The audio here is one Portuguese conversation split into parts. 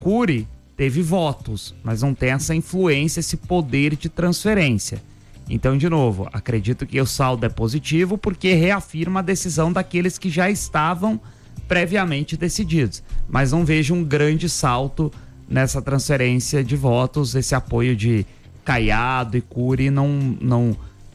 Cury teve votos, mas não tem essa influência, esse poder de transferência. Então, de novo, acredito que o saldo é positivo porque reafirma a decisão daqueles que já estavam previamente decididos. Mas não vejo um grande salto nessa transferência de votos, esse apoio de Caiado e Cury não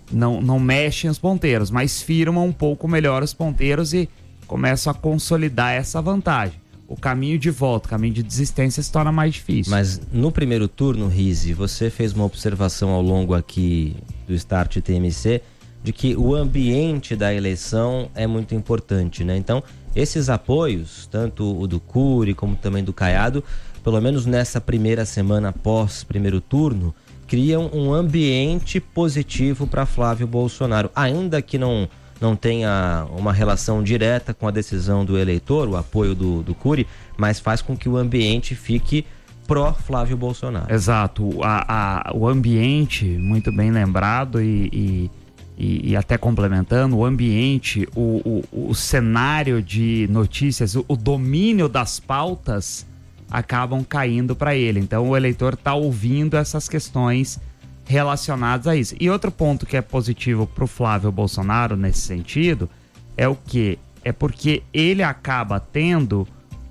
mexem os ponteiros, mas firmam um pouco melhor os ponteiros e começam a consolidar essa vantagem. O caminho de volta, o caminho de desistência se torna mais difícil. Mas no primeiro turno, Rizzi, você fez uma observação ao longo aqui do Start TMC de que o ambiente da eleição é muito importante, né? Então, esses apoios, tanto o do Cury como também do Caiado, pelo menos nessa primeira semana após primeiro turno, criam um ambiente positivo para Flávio Bolsonaro, ainda que não tenha uma relação direta com a decisão do eleitor, o apoio do Cury, mas faz com que o ambiente fique pró-Flávio Bolsonaro. Exato. O ambiente, muito bem lembrado e até complementando, o ambiente, o cenário de notícias, o domínio das pautas acabam caindo para ele. Então o eleitor está ouvindo essas questões relacionadas a isso. E outro ponto que é positivo para o Flávio Bolsonaro nesse sentido é o quê? É porque ele acaba tendo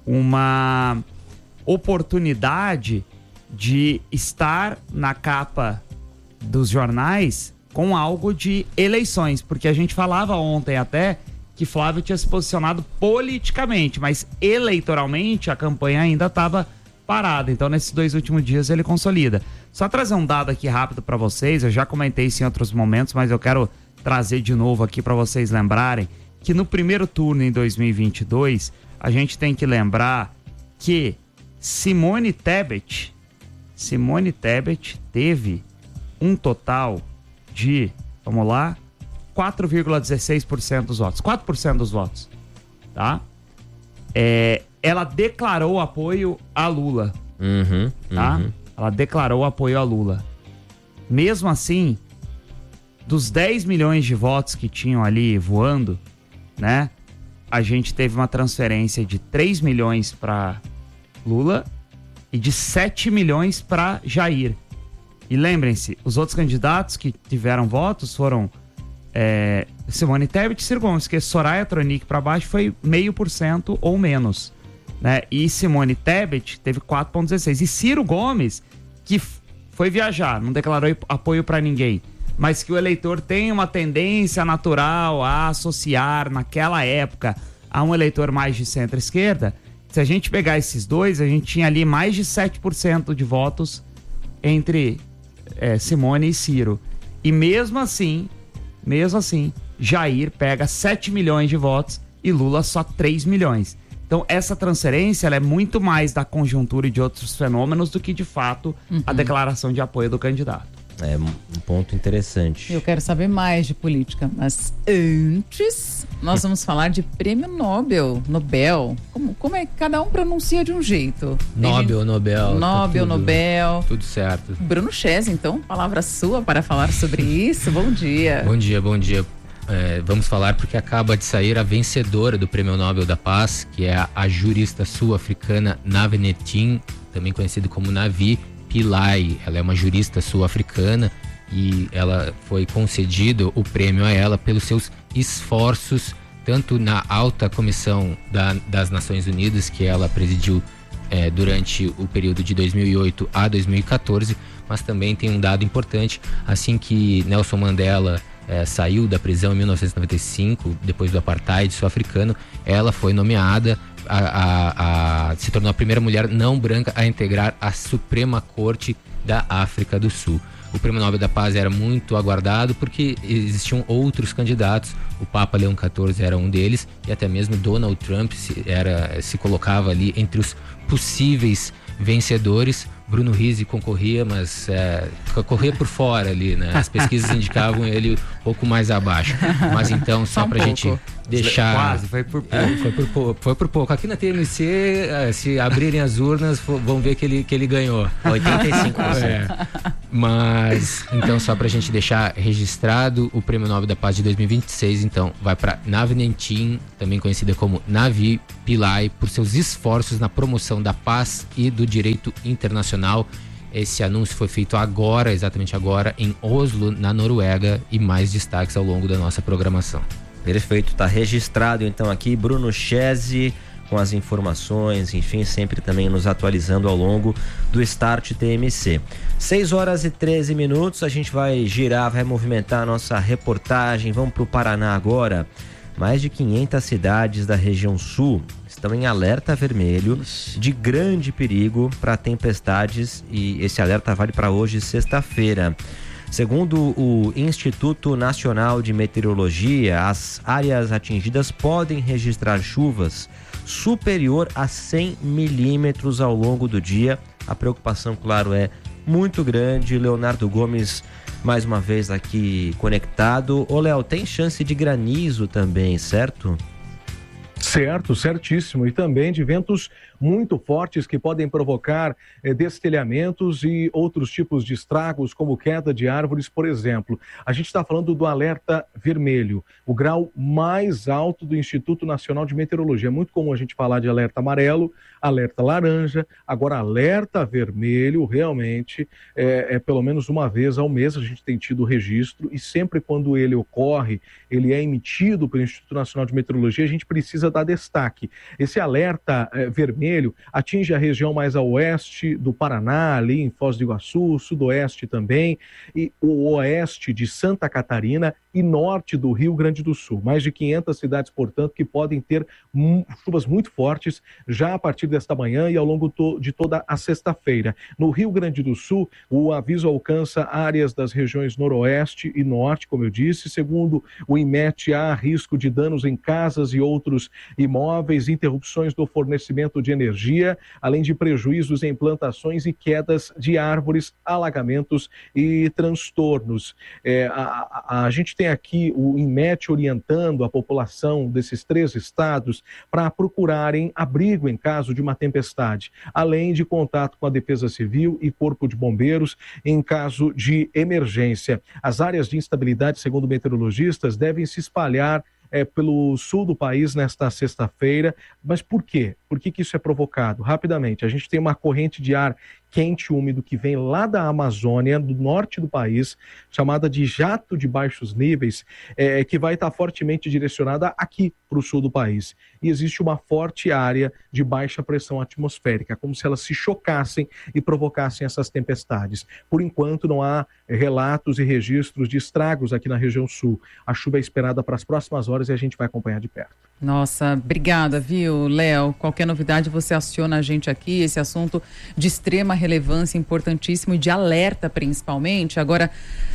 uma oportunidade de estar na capa dos jornais com algo de eleições, porque a gente falava ontem até que Flávio tinha se posicionado politicamente, mas eleitoralmente a campanha ainda estava parada. Então nesses 2 últimos dias ele consolida. Só trazer um dado aqui rápido para vocês, eu já comentei isso em outros momentos, mas eu quero trazer de novo aqui para vocês lembrarem que no primeiro turno em 2022 a gente tem que lembrar que Simone Tebet teve um total de, vamos lá, 4,16% dos votos, 4% dos votos, tá? Ela declarou apoio a Lula, tá? Ela declarou apoio a Lula. Mesmo assim, dos 10 milhões de votos que tinham ali voando, né? A gente teve uma transferência de 3 milhões para Lula e de 7 milhões para Jair. E lembrem-se, os outros candidatos que tiveram votos foram Simone Tebet e Ciro Gomes, que Soraya Tronic para baixo foi 0,5% ou menos, né? E Simone Tebet teve 4,16%. E Ciro Gomes, que foi viajar, não declarou apoio para ninguém, mas que o eleitor tem uma tendência natural a associar naquela época a um eleitor mais de centro-esquerda. Se a gente pegar esses dois, a gente tinha ali mais de 7% de votos entre Simone e Ciro. E mesmo assim, Jair pega 7 milhões de votos e Lula só 3 milhões. Então essa transferência ela é muito mais da conjuntura e de outros fenômenos do que de fato a declaração de apoio do candidato. É um ponto interessante. Eu quero saber mais de política, mas antes nós vamos falar de prêmio Nobel. Como é que cada um pronuncia de um jeito? Nobel. Nobel. Tudo certo. Bruno Chess, então, palavra sua para falar sobre isso. Bom dia. Bom dia. Vamos falar porque acaba de sair a vencedora do Prêmio Nobel da Paz, que é a jurista sul-africana Navenetin, também conhecida como Navi Pillay. Ela é uma jurista sul-africana e ela foi concedido o prêmio a ela pelos seus esforços, tanto na alta comissão das Nações Unidas, que ela presidiu durante o período de 2008 a 2014, mas também tem um dado importante: assim que Nelson Mandela saiu da prisão em 1995, depois do apartheid sul-africano, ela foi nomeada se tornou a primeira mulher não branca a integrar a Suprema Corte da África do Sul. O Prêmio Nobel da Paz era muito aguardado porque existiam outros candidatos. O Papa Leão XIV era um deles e até mesmo Donald Trump se colocava ali entre os possíveis vencedores. Bruno Rizzi concorria, mas corria por fora ali, né? As pesquisas indicavam ele um pouco mais abaixo. Mas então, só pra gente deixar... Quase, foi por pouco. Foi por pouco. Aqui na TMC, se abrirem as urnas, vão ver que ele ganhou. 85%. Mas, então, só pra gente deixar registrado, o Prêmio Nobel da Paz de 2026, então, vai para Navi, também conhecida como Navi Pillay, por seus esforços na promoção da paz e do direito internacional. Esse anúncio foi feito agora, exatamente agora, em Oslo, na Noruega, e mais destaques ao longo da nossa programação. Perfeito, está registrado então aqui Bruno Chese com as informações, enfim, sempre também nos atualizando ao longo do Start TMC. 6h13, a gente vai girar, vai movimentar a nossa reportagem. Vamos para o Paraná agora. Mais de 500 cidades da região sul estão em alerta vermelho de grande perigo para tempestades, e esse alerta vale para hoje, sexta-feira. Segundo o Instituto Nacional de Meteorologia, as áreas atingidas podem registrar chuvas superior a 100 milímetros ao longo do dia. A preocupação, claro, é muito grande. Leonardo Gomes, mais uma vez aqui conectado. Ô, Léo, tem chance de granizo também, certo? Certo, certíssimo. E também de ventos muito fortes que podem provocar destelhamentos e outros tipos de estragos, como queda de árvores, por exemplo. A gente está falando do alerta vermelho, o grau mais alto do Instituto Nacional de Meteorologia. É muito comum a gente falar de alerta amarelo, alerta laranja, agora alerta vermelho, realmente, pelo menos uma vez ao mês a gente tem tido registro, e sempre quando ele ocorre, ele é emitido pelo Instituto Nacional de Meteorologia, a gente precisa dar destaque. Esse alerta vermelho atinge a região mais a oeste do Paraná, ali em Foz do Iguaçu, sudoeste também, e o oeste de Santa Catarina e norte do Rio Grande do Sul. Mais de 500 cidades, portanto, que podem ter chuvas muito fortes já a partir desta manhã e ao longo de toda a sexta-feira. No Rio Grande do Sul, o aviso alcança áreas das regiões noroeste e norte, como eu disse. Segundo o INMET, há risco de danos em casas e outros imóveis, interrupções do fornecimento de energia, além de prejuízos em plantações e quedas de árvores, alagamentos e transtornos. A gente tem aqui o INMET orientando a população desses 3 estados para procurarem abrigo em caso de uma tempestade, além de contato com a Defesa Civil e Corpo de Bombeiros em caso de emergência. As áreas de instabilidade, segundo meteorologistas, devem se espalhar pelo sul do país nesta sexta-feira. Mas por quê? Por que isso é provocado? Rapidamente, a gente tem uma corrente de ar quente e úmido que vem lá da Amazônia, do norte do país, chamada de jato de baixos níveis, que vai estar fortemente direcionada aqui para o sul do país. E existe uma forte área de baixa pressão atmosférica, como se elas se chocassem e provocassem essas tempestades. Por enquanto, não há relatos e registros de estragos aqui na região sul. A chuva é esperada para as próximas horas e a gente vai acompanhar de perto. Nossa, obrigada, viu, Léo? Qualquer novidade você aciona a gente aqui, esse assunto de extrema relevância, importantíssimo e de alerta principalmente. Agora,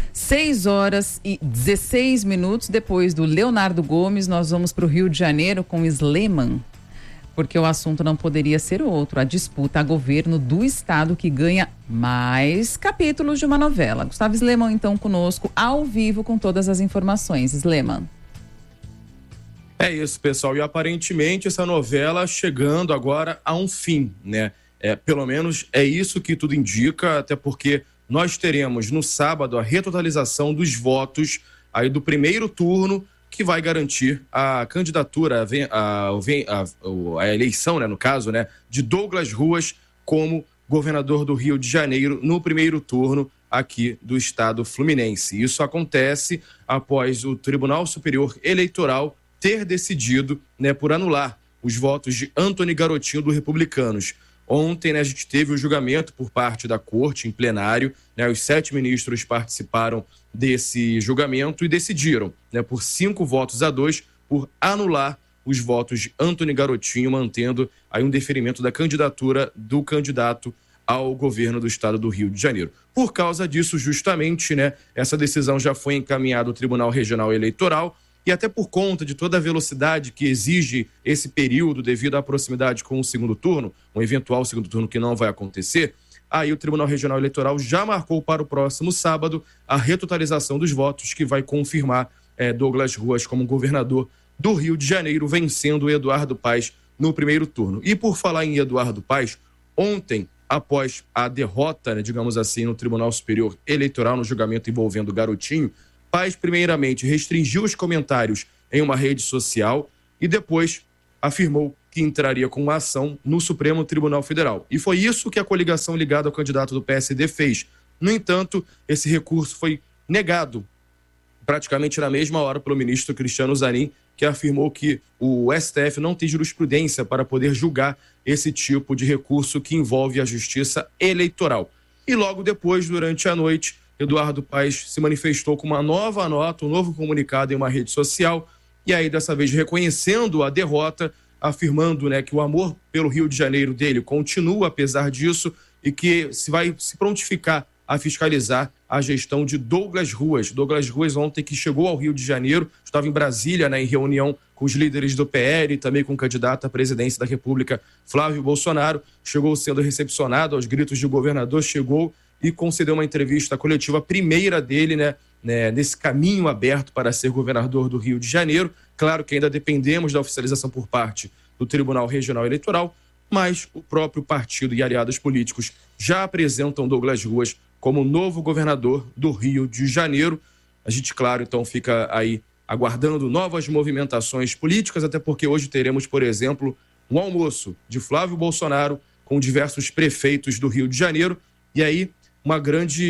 6h16, depois do Leonardo Gomes, nós vamos para o Rio de Janeiro com Sleman, porque o assunto não poderia ser outro, a disputa a governo do estado que ganha mais capítulos de uma novela. Gustavo Sleman, então, conosco, ao vivo, com todas as informações. Sleman. É isso, pessoal. E aparentemente essa novela chegando agora a um fim, né? Pelo menos é isso que tudo indica, até porque nós teremos no sábado a retotalização dos votos aí do primeiro turno, que vai garantir a candidatura, a eleição, né, no caso, né, de Douglas Ruas como governador do Rio de Janeiro no primeiro turno aqui do estado fluminense. Isso acontece após o Tribunal Superior Eleitoral ter decidido, né, por anular os votos de Antony Garotinho do Republicanos. Ontem, né, a gente teve o julgamento por parte da corte em plenário, né, os 7 ministros participaram desse julgamento e decidiram, né, por 5-2, por anular os votos de Antony Garotinho, mantendo aí um deferimento da candidatura do candidato ao governo do estado do Rio de Janeiro. Por causa disso, justamente, né, essa decisão já foi encaminhada ao Tribunal Regional Eleitoral, e até por conta de toda a velocidade que exige esse período devido à proximidade com o segundo turno, um eventual segundo turno que não vai acontecer, aí o Tribunal Regional Eleitoral já marcou para o próximo sábado a retotalização dos votos, que vai confirmar Douglas Ruas como governador do Rio de Janeiro, vencendo o Eduardo Paes no primeiro turno. E por falar em Eduardo Paes, ontem após a derrota, né, digamos assim, no Tribunal Superior Eleitoral, no julgamento envolvendo o Garotinho, Paes primeiramente restringiu os comentários em uma rede social e depois afirmou que entraria com uma ação no Supremo Tribunal Federal. E foi isso que a coligação ligada ao candidato do PSD fez. No entanto, esse recurso foi negado praticamente na mesma hora pelo ministro Cristiano Zanin, que afirmou que o STF não tem jurisprudência para poder julgar esse tipo de recurso que envolve a justiça eleitoral. E logo depois, durante a noite, Eduardo Paes se manifestou com uma nova nota, um novo comunicado em uma rede social, e aí dessa vez reconhecendo a derrota, afirmando, né, que o amor pelo Rio de Janeiro dele continua apesar disso e que vai se prontificar a fiscalizar a gestão de Douglas Ruas. Douglas Ruas ontem que chegou ao Rio de Janeiro, estava em Brasília, né, em reunião com os líderes do PL e também com o candidato à presidência da República, Flávio Bolsonaro, chegou sendo recepcionado aos gritos de governador, chegou e concedeu uma entrevista coletiva, primeira dele, né, nesse caminho aberto para ser governador do Rio de Janeiro. Claro que ainda dependemos da oficialização por parte do Tribunal Regional Eleitoral, mas o próprio partido e aliados políticos já apresentam Douglas Ruas como novo governador do Rio de Janeiro. A gente, claro, então fica aí aguardando novas movimentações políticas, até porque hoje teremos, por exemplo, um almoço de Flávio Bolsonaro com diversos prefeitos do Rio de Janeiro, e aí um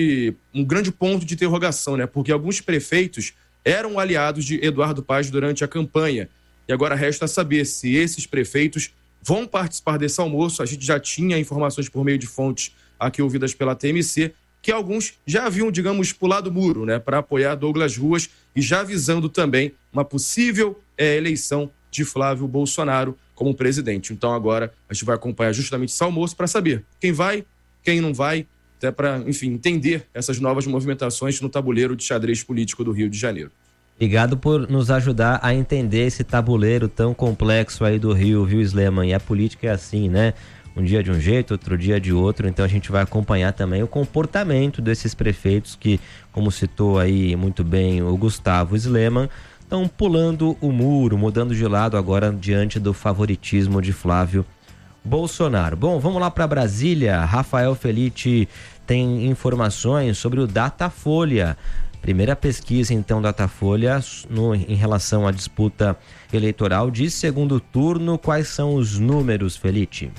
grande ponto de interrogação, né? Porque alguns prefeitos eram aliados de Eduardo Paes durante a campanha, e agora resta saber se esses prefeitos vão participar desse almoço. A gente já tinha informações por meio de fontes aqui ouvidas pela TMC, que alguns já haviam, digamos, pulado o muro, né, para apoiar Douglas Ruas e já visando também uma possível eleição de Flávio Bolsonaro como presidente. Então agora a gente vai acompanhar justamente esse almoço para saber quem vai, quem não vai, até para, enfim, entender essas novas movimentações no tabuleiro de xadrez político do Rio de Janeiro. Obrigado por nos ajudar a entender esse tabuleiro tão complexo aí do Rio, viu, Sleman? E a política é assim, né? Um dia de um jeito, outro dia de outro, então a gente vai acompanhar também o comportamento desses prefeitos que, como citou aí muito bem o Gustavo Sleman, estão pulando o muro, mudando de lado agora diante do favoritismo de Flávio Bolsonaro. Bom, vamos lá para Brasília. Rafael Felitti tem informações sobre o Datafolha. Primeira pesquisa, então, Datafolha em relação à disputa eleitoral de segundo turno. Quais são os números, Felitti?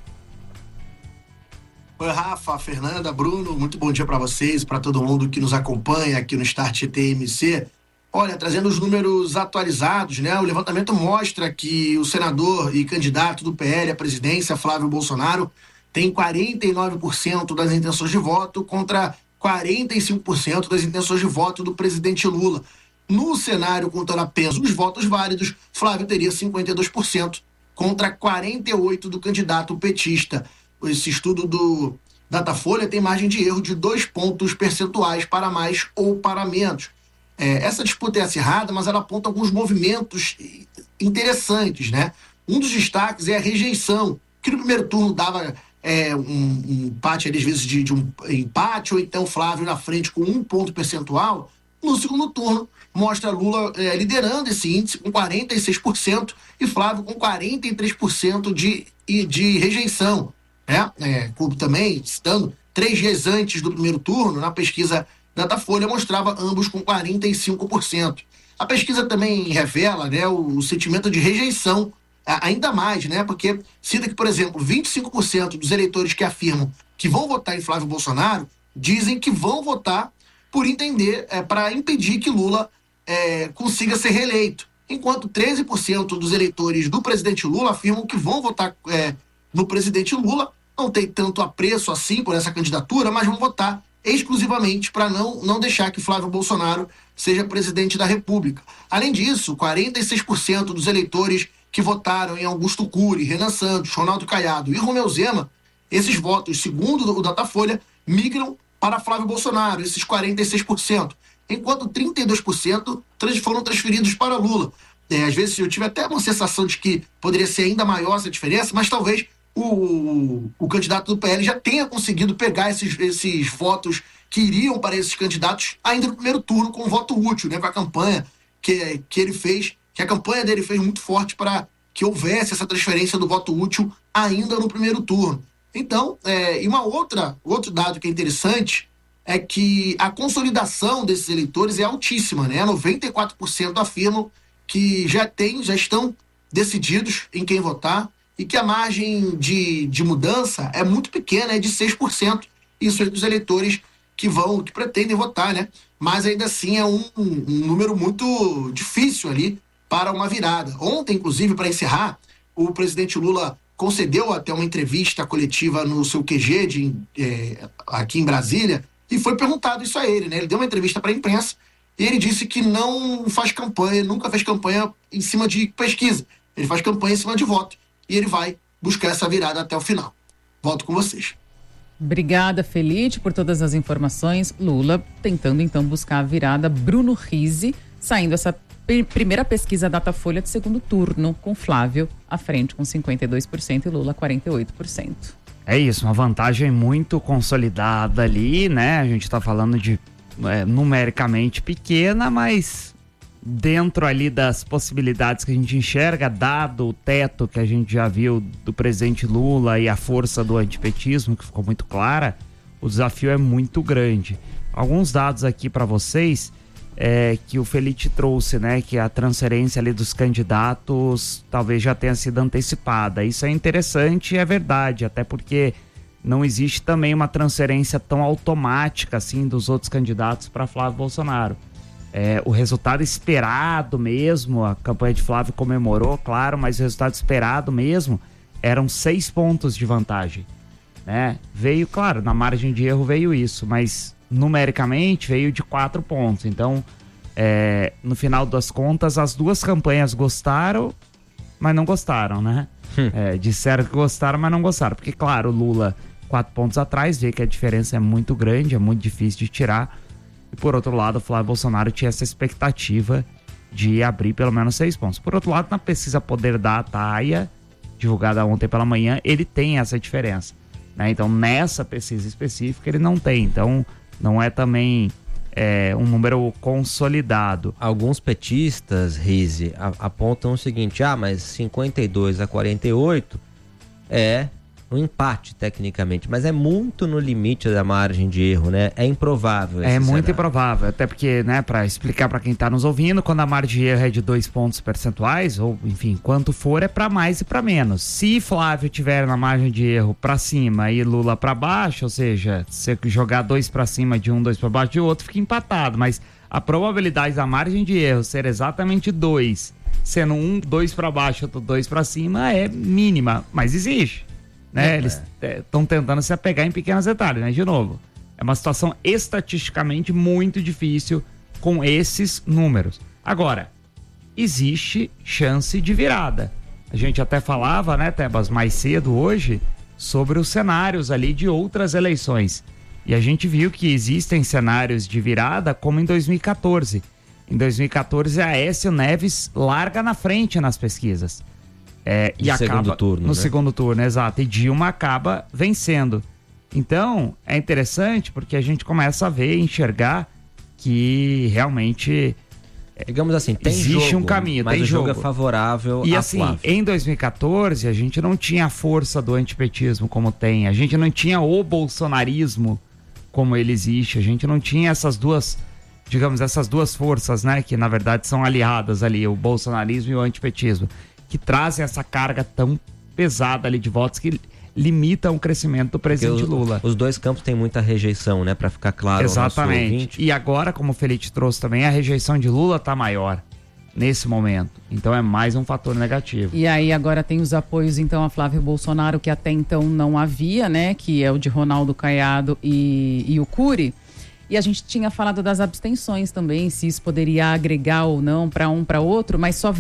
Oi, Rafa, Fernanda, Bruno, muito bom dia para vocês, para todo mundo que nos acompanha aqui no Start TMC. Olha, trazendo os números atualizados, né? O levantamento mostra que o senador e candidato do PL à presidência, Flávio Bolsonaro, tem 49% das intenções de voto contra 45% das intenções de voto do presidente Lula. No cenário contando apenas os votos válidos, Flávio teria 52% contra 48% do candidato petista. Esse estudo do Datafolha tem margem de erro de 2 pontos percentuais para mais ou para menos. Essa disputa é acirrada, mas ela aponta alguns movimentos interessantes, né? Um dos destaques é a rejeição, que no primeiro turno dava um empate, às vezes de um empate, ou então Flávio na frente com 1 ponto percentual. No segundo turno, mostra Lula liderando esse índice com 46% e Flávio com 43% de rejeição. Como também, citando, 3 dias antes do primeiro turno, na pesquisa Datafolha, mostrava ambos com 45%. A pesquisa também revela, né, o sentimento de rejeição ainda mais, né, porque cita que, por exemplo, 25% dos eleitores que afirmam que vão votar em Flávio Bolsonaro dizem que vão votar por entender, para impedir que Lula consiga ser reeleito, enquanto 13% dos eleitores do presidente Lula afirmam que vão votar no presidente Lula, não tem tanto apreço assim por essa candidatura, mas vão votar exclusivamente para não deixar que Flávio Bolsonaro seja presidente da República. Além disso, 46% dos eleitores que votaram em Augusto Cury, Renan Santos, Ronaldo Caiado e Romeu Zema, esses votos, segundo o Datafolha, migram para Flávio Bolsonaro, esses 46%, enquanto 32% foram transferidos para Lula. Às vezes eu tive até uma sensação de que poderia ser ainda maior essa diferença, mas talvez o candidato do PL já tenha conseguido pegar esses votos que iriam para esses candidatos ainda no primeiro turno com voto útil, né, com a campanha que ele fez, que a campanha dele fez muito forte para que houvesse essa transferência do voto útil ainda no primeiro turno. Então, e outro dado que é interessante é que a consolidação desses eleitores é altíssima, né? 94% afirmam que já estão decididos em quem votar e que a margem de mudança é muito pequena, é de 6%. Isso é dos eleitores que pretendem votar, né? Mas ainda assim é um número muito difícil ali para uma virada. Ontem, inclusive, para encerrar, o presidente Lula concedeu até uma entrevista coletiva no seu QG aqui em Brasília e foi perguntado isso a ele, né? Ele deu uma entrevista para a imprensa e ele disse que não faz campanha, nunca fez campanha em cima de pesquisa. Ele faz campanha em cima de voto e ele vai buscar essa virada até o final. Volto com vocês. Obrigada, Felite, por todas as informações. Lula tentando então buscar a virada. Bruno Rizzi saindo essa primeira pesquisa Datafolha de segundo turno, com Flávio à frente com 52% e Lula 48%. É isso, uma vantagem muito consolidada ali, né? A gente tá falando de numericamente pequena, mas dentro ali das possibilidades que a gente enxerga, dado o teto que a gente já viu do presidente Lula e a força do antipetismo, que ficou muito clara, o desafio é muito grande. Alguns dados aqui para vocês que o Felite trouxe, né? Que a transferência ali dos candidatos talvez já tenha sido antecipada. Isso é interessante e é verdade, até porque não existe também uma transferência tão automática assim dos outros candidatos para Flávio Bolsonaro. O resultado esperado mesmo, a campanha de Flávio comemorou, claro, mas o resultado esperado mesmo eram 6 pontos de vantagem, né? Veio, claro, na margem de erro veio isso, mas numericamente veio de 4 pontos. Então, no final das contas, as duas campanhas gostaram, mas não gostaram, né? Disseram que gostaram, mas não gostaram. Porque, claro, o Lula 4 pontos atrás, vê que a diferença é muito grande, é muito difícil de tirar. E por outro lado, o Flávio Bolsonaro tinha essa expectativa de abrir pelo menos 6 pontos. Por outro lado, na pesquisa Poder Data AIA, divulgada ontem pela manhã, ele tem essa diferença, né? Então, nessa pesquisa específica, ele não tem. Então, não é também um número consolidado. Alguns petistas, Rizzi, apontam o seguinte: mas 52-48 é um empate tecnicamente, mas é muito no limite da margem de erro, né? É improvável. É muito improvável, até porque, né, para explicar para quem tá nos ouvindo, quando a margem de erro é de 2 pontos percentuais, ou enfim, quanto for, é para mais e para menos. Se Flávio tiver na margem de erro para cima e Lula para baixo, ou seja, se jogar 2 para cima de um, 2 para baixo de outro, fica empatado, mas a probabilidade da margem de erro ser exatamente 2, sendo 2 para baixo, outro 2 para cima, é mínima, mas existe. Né? Eles estão tentando se apegar em pequenos detalhes, né? De novo, é uma situação estatisticamente muito difícil com esses números. Agora, existe chance de virada. A gente até falava, né, Tebas, mais cedo hoje, sobre os cenários ali de outras eleições. E a gente viu que existem cenários de virada como em 2014. Em 2014, a Aécio Neves larga na frente nas pesquisas. E acaba segundo turno, no né? segundo turno, exato. E Dilma acaba vencendo. Então, é interessante porque a gente começa a ver, enxergar que realmente, digamos assim, tem existe jogo, um caminho, mas tem o jogo é favorável e a assim, Flávio. em 2014, a gente não tinha a força do antipetismo como tem. A gente não tinha o bolsonarismo como ele existe. A gente não tinha essas duas, digamos, essas duas forças, né? Que na verdade são aliadas ali, o bolsonarismo e o antipetismo, que trazem essa carga tão pesada ali de votos que limitam o crescimento do presidente Lula. Os dois campos têm muita rejeição, né? Para ficar claro. Exatamente. E agora, como o Felite trouxe também, a rejeição de Lula tá maior nesse momento. Então é mais um fator negativo. E aí agora tem os apoios então a Flávio Bolsonaro, que até então não havia, né? Que é o de Ronaldo Caiado e o Cury. E a gente tinha falado das abstenções também, se isso poderia agregar ou não para um para outro, mas só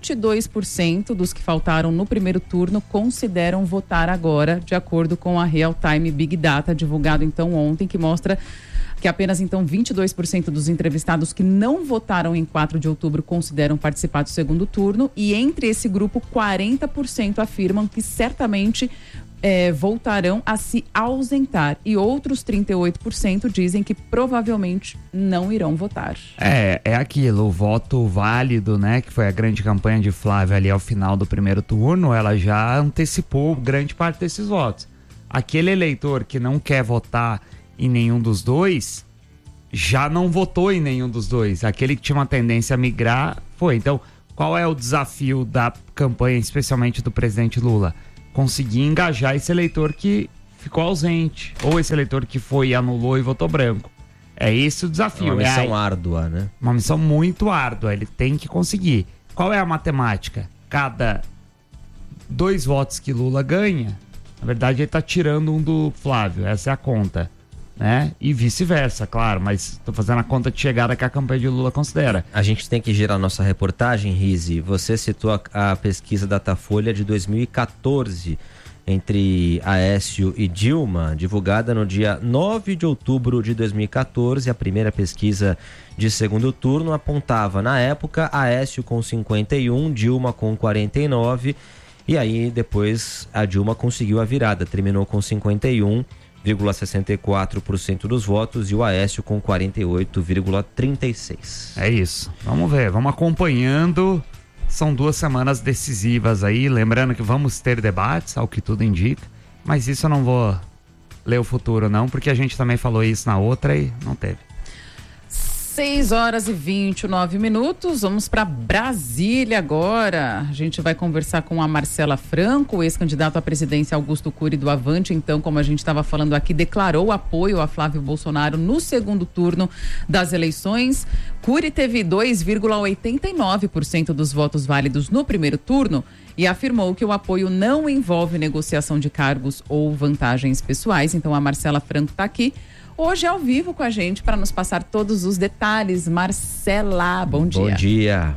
22% dos que faltaram no primeiro turno consideram votar agora, de acordo com a Real Time Big Data, divulgado então ontem, que mostra que apenas então 22% dos entrevistados que não votaram em 4 de outubro consideram participar do segundo turno, e entre esse grupo 40% afirmam que certamente voltarão a se ausentar, e outros 38% dizem que provavelmente não irão votar. É aquilo, o voto válido, né, que foi a grande campanha de Flávia ali ao final do primeiro turno, ela já antecipou grande parte desses votos. aquele eleitor que não quer votar em nenhum dos dois, já não votou em nenhum dos dois. Aquele que tinha uma tendência a migrar, foi. Então, qual é o desafio da campanha, especialmente do presidente Lula? Conseguir engajar esse eleitor que ficou ausente, ou esse eleitor que foi e anulou e votou branco. É esse o desafio. É uma missão árdua, né? Uma missão muito árdua, ele tem que conseguir. Qual é a matemática? Cada 2 votos que Lula ganha, na verdade ele está tirando um do Flávio, essa é a conta, né? E vice-versa, claro, mas estou fazendo a conta de chegada que a campanha de Lula considera. A gente tem que girar nossa reportagem, Rizzi. Você citou a pesquisa Datafolha de 2014 entre Aécio e Dilma, divulgada no dia 9 de outubro de 2014. A primeira pesquisa de segundo turno apontava, na época, Aécio com 51, Dilma com 49, e aí depois a Dilma conseguiu a virada, terminou com 51,64% dos votos e o Aécio com 48,36%. É isso, vamos ver, vamos acompanhando. São 2 semanas decisivas aí, lembrando que vamos ter debates, ao que tudo indica, mas isso eu não vou ler o futuro não, porque a gente também falou isso na outra e não teve. 6h29, vamos para Brasília agora. A gente vai conversar com a Marcela Franco, ex-candidato à presidência Augusto Cury do Avante. Então, como a gente estava falando aqui, declarou apoio a Flávio Bolsonaro no segundo turno das eleições. Cury teve 2,89% dos votos válidos no primeiro turno e afirmou que o apoio não envolve negociação de cargos ou vantagens pessoais. Então, a Marcela Franco está aqui hoje ao vivo com a gente para nos passar todos os detalhes. Marcela, bom dia. Bom dia.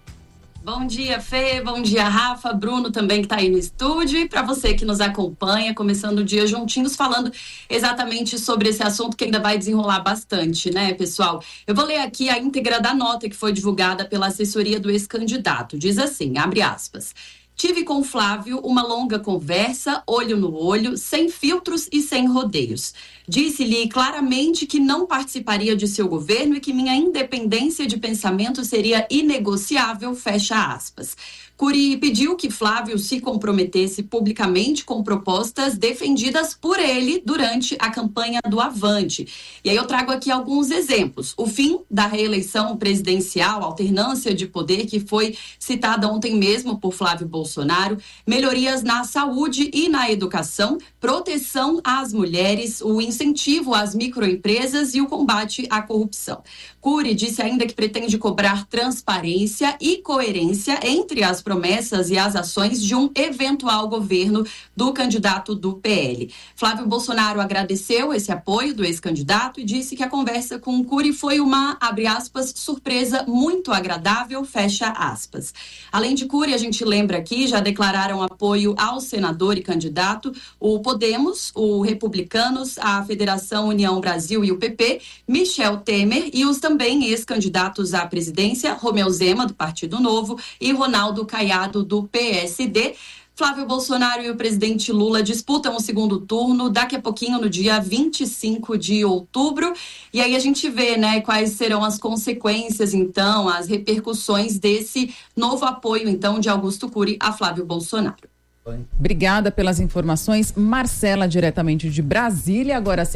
Bom dia, Fê, bom dia, Rafa, Bruno também que está aí no estúdio, e para você que nos acompanha, começando o dia juntinhos, falando exatamente sobre esse assunto que ainda vai desenrolar bastante, né, pessoal? Eu vou ler aqui a íntegra da nota que foi divulgada pela assessoria do ex-candidato. Diz assim, abre aspas: tive com Flávio uma longa conversa, olho no olho, sem filtros e sem rodeios. Disse-lhe claramente que não participaria de seu governo e que minha independência de pensamento seria inegociável, fecha aspas. Cury pediu que Flávio se comprometesse publicamente com propostas defendidas por ele durante a campanha do Avante. E aí eu trago aqui alguns exemplos. O fim da reeleição presidencial, alternância de poder, que foi citada ontem mesmo por Flávio Bolsonaro, melhorias na saúde e na educação, proteção às mulheres, o incentivo às microempresas e o combate à corrupção. Cury disse ainda que pretende cobrar transparência e coerência entre as promessas e as ações de um eventual governo do candidato do PL. Flávio Bolsonaro agradeceu esse apoio do ex-candidato e disse que a conversa com Cury foi uma, abre aspas, surpresa muito agradável, fecha aspas. Além de Cury, a gente lembra aqui, já declararam apoio ao senador e candidato o Podemos, o Republicanos, a Federação União Brasil e o PP, Michel Temer e os também ex-candidatos à presidência, Romeu Zema, do Partido Novo, e Ronaldo Caiado, do PSD. Flávio Bolsonaro e o presidente Lula disputam o segundo turno daqui a pouquinho, no dia 25 de outubro. E aí a gente vê, né, quais serão as consequências, então, as repercussões desse novo apoio, então, de Augusto Cury a Flávio Bolsonaro. Obrigada pelas informações, Marcela, diretamente de Brasília. Agora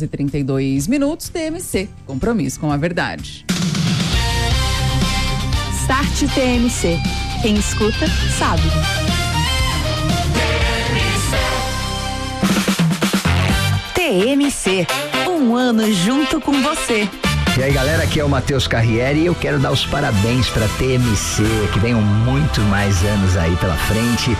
6h32, TMC, compromisso com a verdade. Start TMC, quem escuta sabe. TMC, um ano junto com você. E aí, galera, aqui é o Matheus Carriere e eu quero dar os parabéns para TMC, que venham muito mais anos aí pela frente.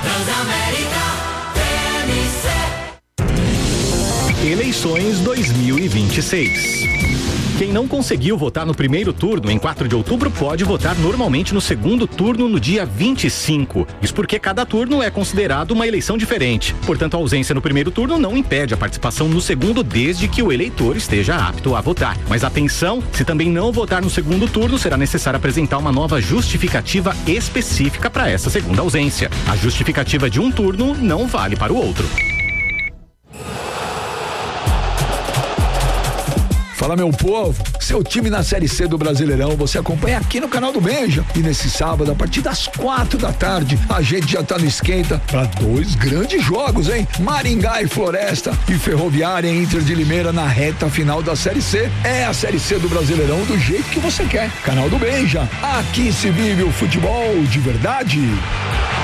Eleições 2026. Quem não conseguiu votar no primeiro turno em 4 de outubro pode votar normalmente no segundo turno no dia 25. Isso porque cada turno é considerado uma eleição diferente. Portanto, a ausência no primeiro turno não impede a participação no segundo, desde que o eleitor esteja apto a votar. Mas atenção, se também não votar no segundo turno, será necessário apresentar uma nova justificativa específica para essa segunda ausência. A justificativa de um turno não vale para o outro. Fala, meu povo, seu time na Série C do Brasileirão você acompanha aqui no canal do Benja. E nesse sábado, a partir das 4 da tarde, a gente já tá no esquenta para 2 grandes jogos, hein? Maringá e Floresta e Ferroviária e Inter de Limeira na reta final da Série C. É a Série C do Brasileirão do jeito que você quer. Canal do Benja, aqui se vive o futebol de verdade.